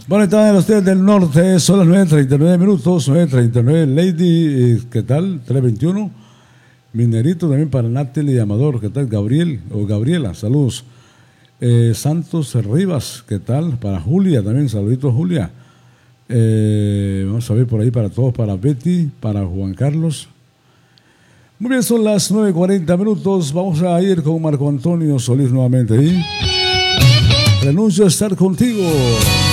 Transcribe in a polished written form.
Bueno, están ustedes del norte, son las 9:39 minutos, 9:39. Lady, ¿qué tal? 3:21. Minerito también para Natalie y Amador, ¿qué tal? Gabriel o Gabriela, saludos. Santos Rivas, ¿qué tal? Para Julia también, saluditos Julia. Vamos a ver por ahí para todos, para Betty, para Juan Carlos. Muy bien, son las 9:40 minutos. Vamos a ir con Marco Antonio Solís nuevamente. Renuncio a estar contigo.